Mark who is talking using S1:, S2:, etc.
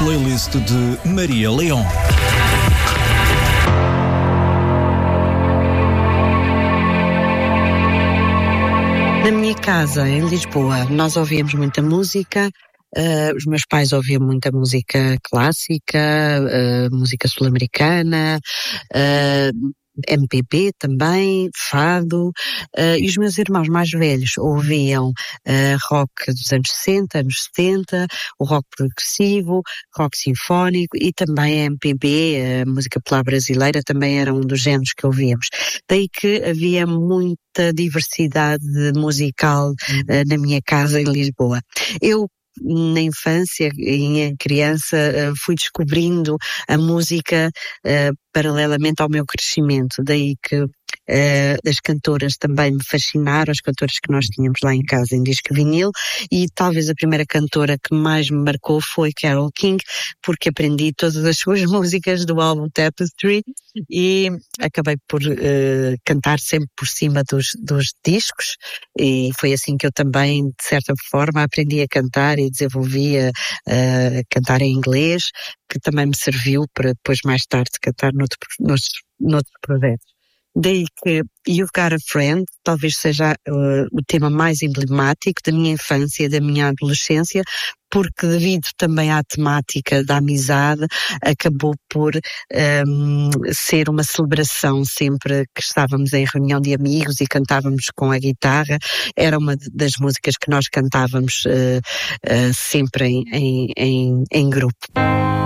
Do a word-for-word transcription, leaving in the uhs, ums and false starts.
S1: playlist de Maria Leão.
S2: Na minha casa, em Lisboa, nós ouvíamos muita música. Uh, os meus pais ouviam muita música clássica, uh, música sul-americana, uh, M P B também, fado, uh, e os meus irmãos mais velhos ouviam uh, rock dos anos sessenta, anos setenta, o rock progressivo, rock sinfónico e também M P B, a música popular brasileira também era um dos géneros que ouvíamos. Daí que havia muita diversidade musical uh, na minha casa em Lisboa. Eu na infância, em criança, fui descobrindo a música uh, paralelamente ao meu crescimento, daí que Uh, as cantoras também me fascinaram, as cantoras que nós tínhamos lá em casa em disco vinil, e talvez a primeira cantora que mais me marcou foi Carole King, porque aprendi todas as suas músicas do álbum Tapestry e acabei por uh, cantar sempre por cima dos, dos discos, e foi assim que eu também, de certa forma, aprendi a cantar e desenvolvi a, a cantar em inglês, que também me serviu para depois mais tarde cantar noutro, noutros, noutros projetos. Daí que You've Got a Friend talvez seja uh, o tema mais emblemático da minha infância e da minha adolescência, porque devido também à temática da amizade, acabou por um, ser uma celebração sempre que estávamos em reunião de amigos e cantávamos com a guitarra. Era uma das músicas que nós cantávamos uh, uh, sempre em, em, em, em grupo.